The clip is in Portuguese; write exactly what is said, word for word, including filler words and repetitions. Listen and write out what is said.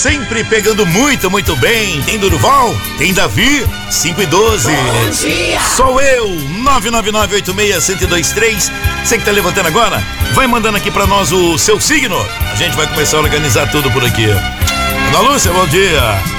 sempre pegando muito, muito bem. Tem Durval, tem Davi, cinco e doze. Bom dia. Sou eu, nove nove nove oito seis, um zero dois três. Você que tá levantando agora, vai mandando aqui pra nós o seu signo. A gente vai começar a organizar tudo por aqui. Ana Lúcia, bom dia.